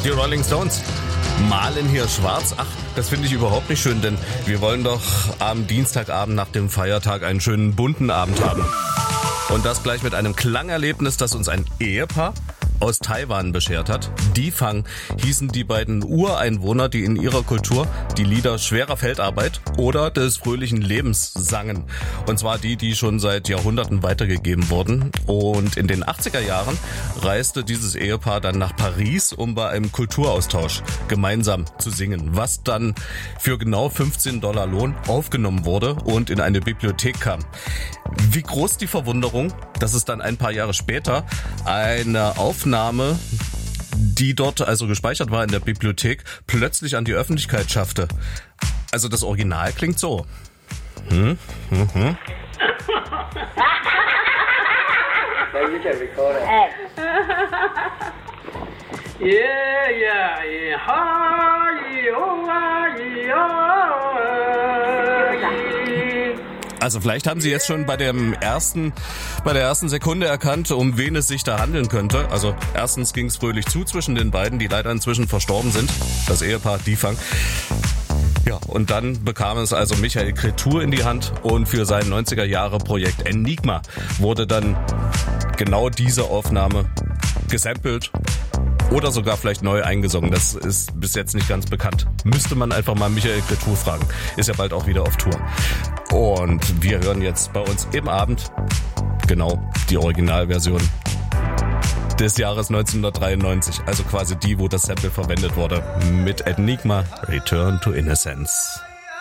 Die Rolling Stones malen hier schwarz. Ach, das finde ich überhaupt nicht schön, denn wir wollen doch am Dienstagabend nach dem Feiertag einen schönen bunten Abend haben. Und das gleich mit einem Klangerlebnis, das uns ein Ehepaar aus Taiwan beschert hat. Difang hießen die beiden Ureinwohner, die in ihrer Kultur die Lieder schwerer Feldarbeit oder des fröhlichen Lebens sangen. Und zwar die schon seit Jahrhunderten weitergegeben wurden. Und in den 80er Jahren reiste dieses Ehepaar dann nach Paris, um bei einem Kulturaustausch gemeinsam zu singen, was dann für genau $15 Lohn aufgenommen wurde und in eine Bibliothek kam. Wie groß die Verwunderung, dass es dann ein paar Jahre später eine Aufnahme, die dort also gespeichert war in der Bibliothek, plötzlich an die Öffentlichkeit schaffte. Also das Original klingt so. Also vielleicht haben Sie jetzt schon bei der ersten Sekunde erkannt, um wen es sich da handeln könnte. Also erstens ging es fröhlich zu zwischen den beiden, die leider inzwischen verstorben sind. Das Ehepaar Difang. Ja, und dann bekam es also Michael Cretu in die Hand und für sein 90er-Jahre-Projekt Enigma wurde dann genau diese Aufnahme gesampelt oder sogar vielleicht neu eingesungen. Das ist bis jetzt nicht ganz bekannt. Müsste man einfach mal Michael Cretu fragen. Ist ja bald auch wieder auf Tour. Und wir hören jetzt bei uns im Abend genau die Originalversion des Jahres 1993. Also quasi die, wo das Sample verwendet wurde. Mit Enigma Return to Innocence.